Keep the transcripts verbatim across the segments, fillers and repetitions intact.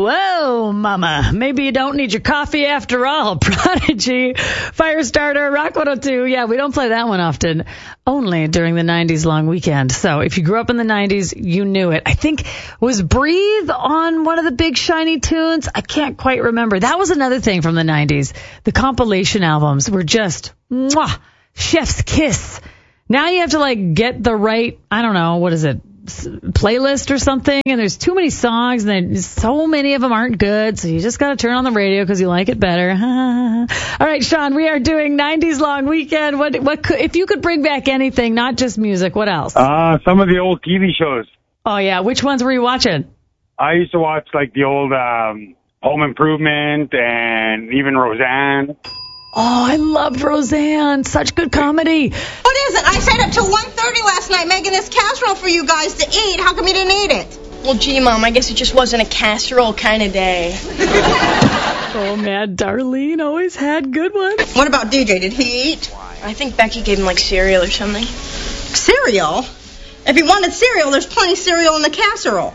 Whoa, mama. Maybe you don't need your coffee after all. Prodigy, Firestarter, Rock one oh two. Yeah, we don't play that one often. Only during the nineties long weekend. So if you grew up in the nineties, you knew it. I think, was Breathe on one of the big shiny tunes? I can't quite remember. That was another thing from the nineties. The compilation albums were just, mwah, chef's kiss. Now you have to, like, get the right, I don't know, what is it? Playlist or something, and there's too many songs, and then so many of them aren't good, so you just got to turn on the radio because you like it better. All right, Sean, we are doing nineties long weekend. What what could, if you could bring back anything, not just music, what else? Uh, some of the old T V shows. Oh, yeah. Which ones were you watching? I used to watch, like, the old um, Home Improvement and even Roseanne. Oh, I loved Roseanne. Such good comedy. What is it? I stayed up till one thirty last night making this casserole for you guys to eat. How come you didn't eat it? Well, gee, Mom, I guess it just wasn't a casserole kind of day. Oh, man, Darlene always had good ones. What about D J? Did he eat? I think Becky gave him, like, cereal or something. Cereal? If he wanted cereal, there's plenty of cereal in the casserole.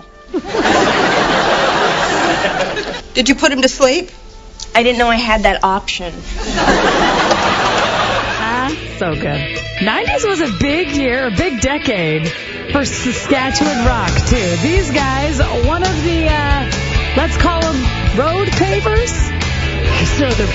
Did you put him to sleep? I didn't know I had that option. Ah, so good. nineties was a big year, a big decade for Saskatchewan rock, too. These guys, one of the, uh, let's call them road pavers. So they're